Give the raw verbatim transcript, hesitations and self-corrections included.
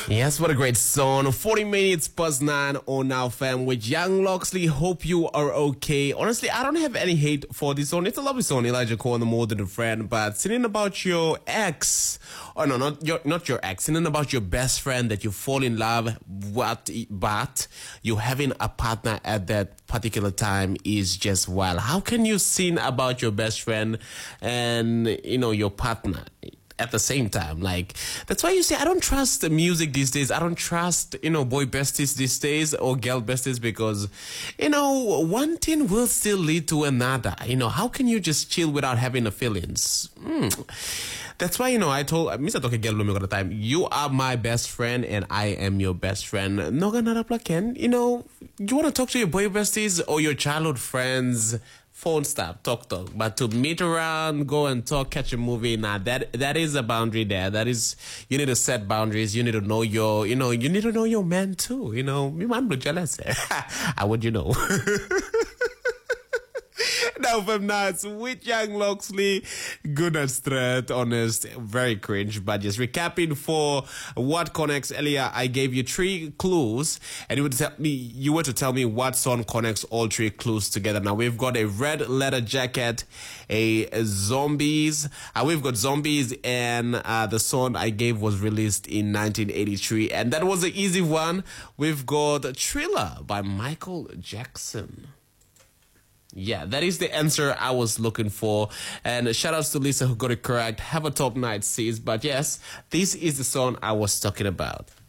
Yes, what a great song. forty minutes past nine on Now Fam with Young Loxley. Hope you are okay. Honestly, I don't have any hate for this song. It's a lovely song, Elijah Cole and More Than a Friend. But singing about your ex, or no, not your not your ex, singing about your best friend that you fall in love with, but you having a partner at that particular time is just wild. How can you sing about your best friend and, you know, your partner at the same time? Like, that's why you say I don't trust the music these days. I don't trust, you know, boy besties these days or girl besties, because, you know, one thing will still lead to another. You know, how can you just chill without having the feelings? Mm. That's why, you know, I told Mister Toke Girl all the time, you are my best friend and I am your best friend. Noga nada plaken. You know, you want to talk to your boy besties or your childhood friends, phone stop, talk, talk. But to meet around, go and talk, catch a movie, nah, that that is a boundary there. That is, you need to set boundaries. You need to know your, you know, you need to know your man too. You know, me man be jealous. How would you know? Now from Nuts with Young Loxley, good and straight, honest, very cringe, but just recapping for what connects earlier, I gave you three clues, and you would tell me, you were to tell me what song connects all three clues together. Now we've got a Red Leather Jacket, a, a Zombies, uh, we've got Zombies, and uh, the song I gave was released in nineteen eighty-three, and that was an easy one. We've got Thriller by Michael Jackson. Yeah, that is the answer I was looking for. And shout outs to Lisa who got it correct. Have a top night, sis. But yes, this is the song I was talking about.